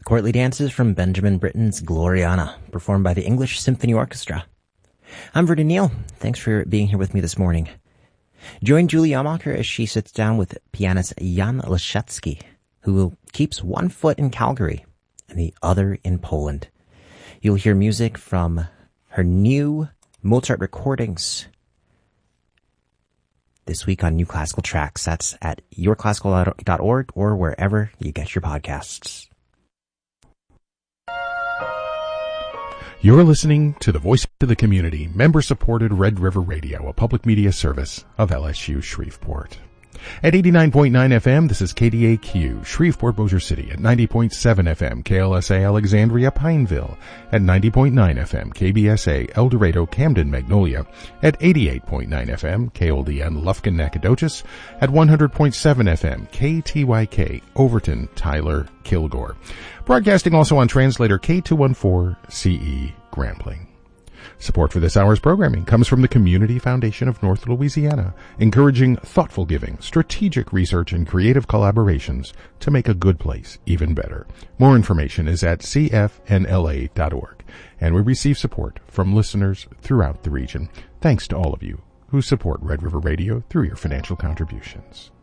Courtly dances from Benjamin Britten's Gloriana, performed by the English Symphony Orchestra. I'm Vernon Neal. Thanks for being here with me this morning. Join Julie Yamacher as she sits down with pianist Jan Leszecki, who keeps one foot in Calgary and the other in Poland. You'll hear music from her new Mozart recordings this week on New Classical Tracks. That's at yourclassical.org or wherever you get your podcasts. You're listening to the Voice of the Community, member-supported Red River Radio, a public media service of LSU Shreveport. At 89.9 FM, this is KDAQ, Shreveport, Bossier City. At 90.7 FM, KLSA Alexandria, Pineville. At 90.9 FM, KBSA El Dorado, Camden, Magnolia. At 88.9 FM, KOLDN Lufkin, Nacogdoches. At 100.7 FM, KTYK Overton, Tyler, Kilgore. Broadcasting also on translator K214CE Grambling. Support for this hour's programming comes from the Community Foundation of North Louisiana, encouraging thoughtful giving, strategic research, and creative collaborations to make a good place even better. More information is at cfnla.org, and we receive support from listeners throughout the region. Thanks to all of you who support Red River Radio through your financial contributions.